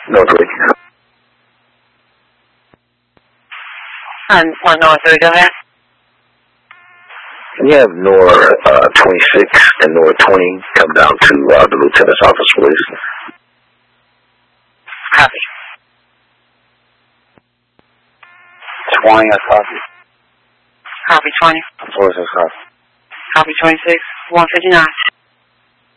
No 3. And what North 3, go ahead. Can you have North 26 and North 20 come down to the Lieutenant's office, please? Copy. 20, I copy. Copy 20. 46, copy. Copy 26, 159.